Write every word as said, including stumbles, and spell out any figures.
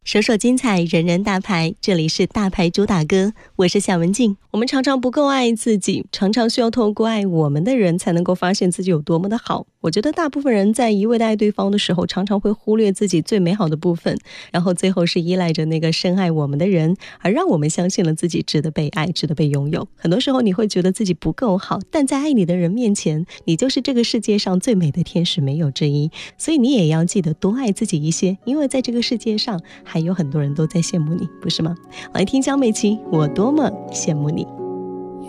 首首精彩，人人大牌，这里是大牌主打歌，我是夏文静。我们常常不够爱自己，常常需要透过爱我们的人才能够发现自己有多么的好。我觉得大部分人在一味的爱对方的时候，常常会忽略自己最美好的部分，然后最后是依赖着那个深爱我们的人，而让我们相信了自己值得被爱，值得被拥有。很多时候你会觉得自己不够好，但在爱你的人面前，你就是这个世界上最美的天使，没有之一。所以你也要记得多爱自己一些，因为在这个世界上还有很多人都在羡慕你，不是吗？来听江美琪，我多么羡慕你。